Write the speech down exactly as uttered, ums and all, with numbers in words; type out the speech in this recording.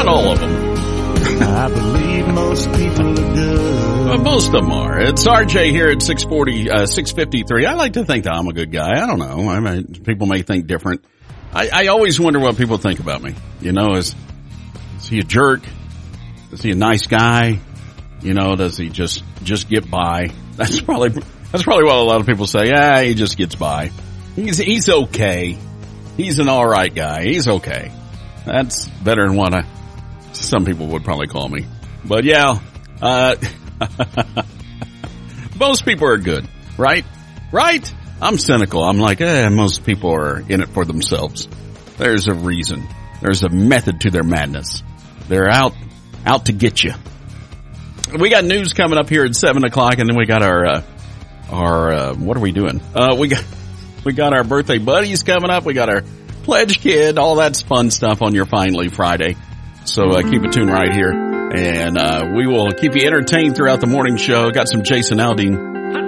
Not all of them. I believe most people are good. But most of them are. It's R J here at six forty, uh, six fifty-three. I like to think that I'm a good guy. I don't know. I mean, people may think different. I, I always wonder what people think about me. You know, is, is he a jerk? Is he a nice guy? You know, does he just, just get by? That's probably, that's probably what a lot of people say. Yeah, he just gets by. He's, he's okay. He's an alright guy. He's okay. That's better than what I, some people would probably call me. But yeah, uh, most people are good, right? Right? I'm cynical. I'm like, eh, most people are in it for themselves. There's a reason. There's a method to their madness. They're out, out to get you. We got news coming up here at seven o'clock, and then we got our, uh, our, uh, what are we doing? Uh, we got, we got our birthday buddies coming up. We got our pledge kid. All that's fun stuff on your Finally Friday. So, uh, keep it tuned right here. And, uh, we will keep you entertained throughout the morning show. Got some Jason Aldean